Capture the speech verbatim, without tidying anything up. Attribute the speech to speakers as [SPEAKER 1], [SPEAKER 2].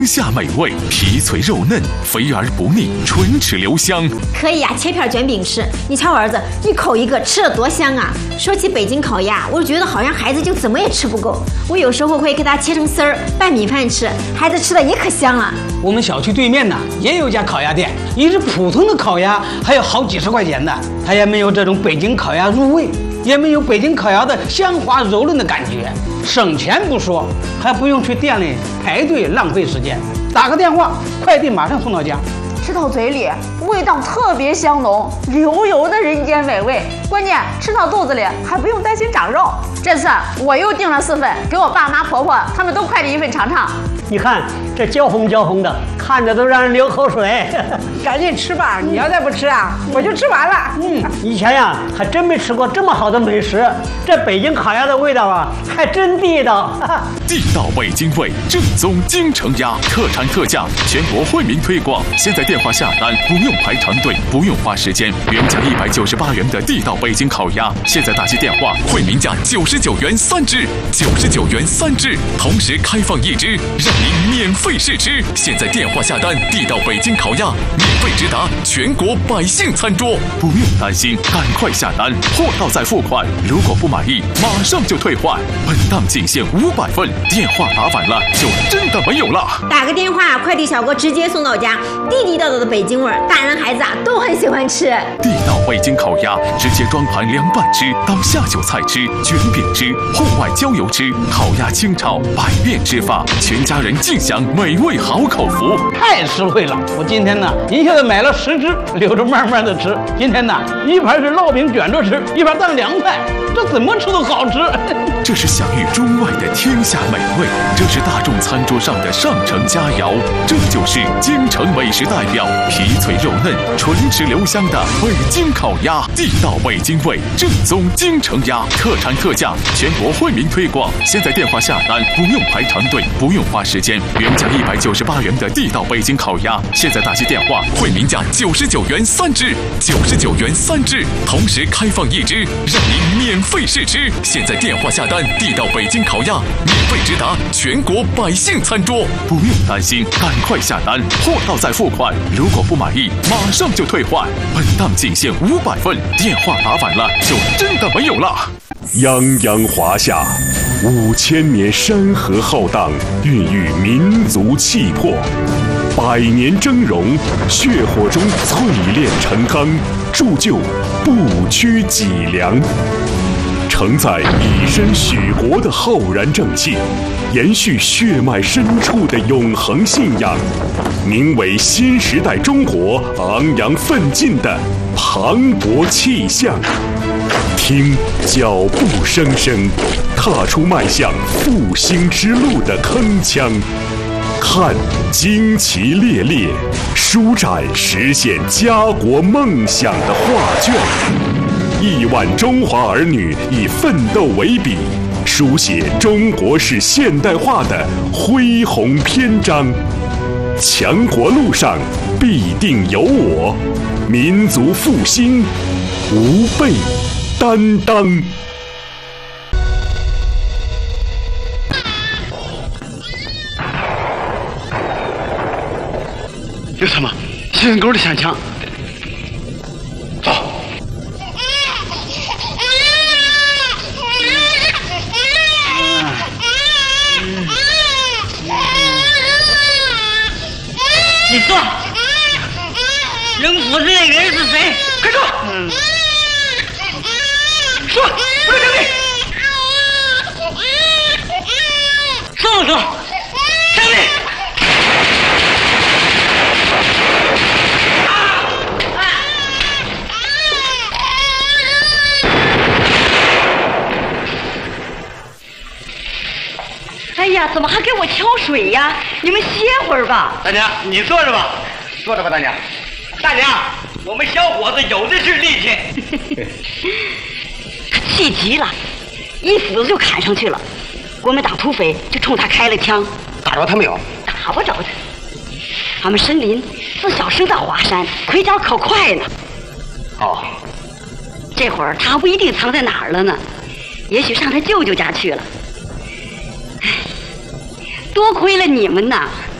[SPEAKER 1] 下美味，皮脆肉嫩，肥而不腻，唇齿留香。
[SPEAKER 2] 可以呀、啊，切片卷饼吃。你瞧我儿子一口一个，吃的多香啊！说起北京烤鸭，我觉得好像孩子就怎么也吃不够。我有时候会给他切成丝儿拌米饭吃，孩子吃的也可香了。
[SPEAKER 3] 我们小区对面呢也有一家烤鸭店，一只普通的烤鸭还有好几十块钱的，它也没有这种北京烤鸭入味，也没有北京烤鸭的香滑柔嫩的感觉。省钱不说，还不用去店里排队浪费时间，打个电话，快递马上送到家。
[SPEAKER 4] 吃到嘴里味道特别香浓，油油的人间美味，关键吃到肚子里还不用担心长肉。这次我又订了四份，给我爸妈婆婆他们都快递一份尝尝。
[SPEAKER 5] 你看这焦红焦红的，看着都让人流口水。
[SPEAKER 6] 赶紧吃吧，你要再不吃啊，我就吃完了。
[SPEAKER 5] 嗯，以前呀还真没吃过这么好的美食，这北京烤鸭的味道啊还真地道。
[SPEAKER 1] 地道北京味，正宗京城鸭，特产特价，全国惠民推广。现在电话下单不用排长队，不用花时间，原价一百九十八元的地道北京烤鸭，现在打起电话，惠民价九十九元三只，九十九元三只，同时开放一只，让您免费试吃。现在电话下单，地道北京烤鸭免费直达全国百姓餐桌，不用担心，赶快下单，货到再付款。如果不满意，马上就退换。本档仅限五百份，电话打晚了就真的没有了。
[SPEAKER 2] 打个电话，快递小哥直接送到家，地地道道的北京味儿，大人孩子啊都很喜欢吃。
[SPEAKER 1] 地道北京烤鸭，直接装盘凉拌吃，当下酒菜吃，卷饼吃，户外郊游吃，烤鸭清炒，百变吃法，全家人尽享美味好口福。
[SPEAKER 3] 太实惠了！我今天呢一下子买了十只，留着慢慢的吃。今天呢一盘是烙饼卷着吃，一盘当凉菜，这怎么吃都好吃。
[SPEAKER 1] 这是享誉中外的天下美味，这是大众餐桌上的上乘佳肴，这就是京城美食代表，皮脆肉嫩，唇齿留香的北京烤鸭，地道北京味，正宗京城鸭，特产特价，全国惠民推广。现在电话下单不用排长队，不用花时间，原价一百九十八元的地道北京烤鸭，现在打起电话，惠民价九十九元三只，九十九元三只，同时开放一只，让您免费试吃。现在电话下单，地道北京烤鸭免费直达全国百姓餐桌，不用担心，赶快下单，货到再付款。如果不满意，马上就退换。本档仅限五百份，电话打晚了就真的没有了。
[SPEAKER 7] 泱泱华夏，五千年山河浩荡，孕育民族气魄；百年峥嵘，血火中淬炼成钢，铸就不屈脊梁。承载以身许国的浩然正气，延续血脉深处的永恒信仰，名为新时代中国昂扬奋进的磅礴气象。听脚步声声，踏出迈向复兴之路的铿锵；看旌旗猎猎，舒展实现家国梦想的画卷。亿万中华儿女以奋斗为笔，书写中国式现代化的恢宏篇章。强国路上必定有我，民族复兴无备担当。
[SPEAKER 3] 有什么？西人沟里响枪。走。
[SPEAKER 5] 你说，扔斧子那个人是谁？
[SPEAKER 3] 快说！嗯，说，不能争理。
[SPEAKER 5] 说说，争理。
[SPEAKER 8] 哎呀，怎么还给我敲水呀？你们歇会儿吧。
[SPEAKER 9] 大娘，你坐着吧，坐着吧，大娘。大娘，我们小伙子有的是力气。
[SPEAKER 8] 气急了，一斧子就砍上去了。国民党土匪就冲他开了枪。
[SPEAKER 9] 打着他没有？
[SPEAKER 8] 打不着他。俺们申林自小生在华山，腿脚可快呢。
[SPEAKER 9] 哦，
[SPEAKER 8] 这会儿他不一定藏在哪儿了呢，也许上他舅舅家去了。哎，多亏了你们呐！